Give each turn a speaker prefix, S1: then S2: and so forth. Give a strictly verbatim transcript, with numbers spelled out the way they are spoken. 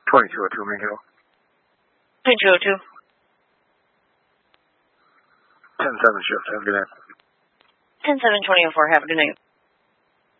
S1: twenty-two oh two, make it.
S2: twenty-two oh two.
S1: ten seven shift, have a good night.
S2: ten seven twenty oh four, have a good night.